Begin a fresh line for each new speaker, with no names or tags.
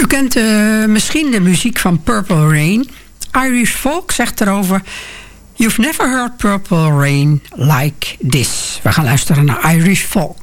kent misschien de muziek van Purple Rain. Irish Folk zegt erover: You've never heard Purple Rain like this. We gaan luisteren naar Irish Folk.